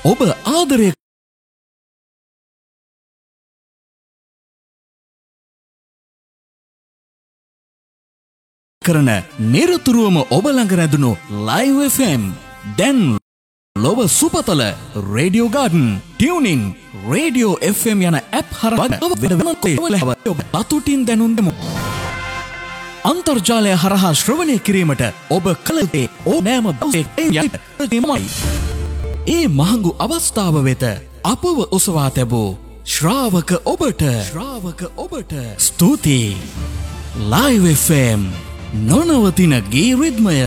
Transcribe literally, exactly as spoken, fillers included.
ඔබ ආදරය කරන නිරතුරුවම ඔබ ළඟ රැඳුණු ලයිව් එෆ් එම් දැන් ලොව සුපතල radio garden tuning radio F M යන ඇප් හරහා අතුටින් දැනුම් දෙමු. අන්තර්ජාලය හරහා ශ්‍රවණය කිරීමට ඔබ කල යුත්තේ ඕනෑම දවසකමයි. ඒ මහඟු අවස්ථාව වෙත අපව ඔසවා තැබූ ශ්‍රාවක ඔබට ශ්‍රාවක ඔබට ස්තුතියි. ලයිව් එෆ් එම් නොනවතින ගී රිද්මය.